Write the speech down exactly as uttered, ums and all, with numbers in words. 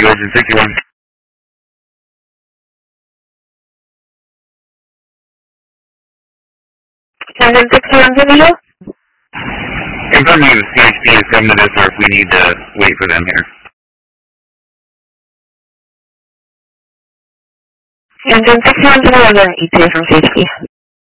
Origin sixty-one. Engine sixty-one, give me you. Confirm you C H P is coming to this or if we need to wait for them here. Engine sixty-one, give me one E T A from C H P.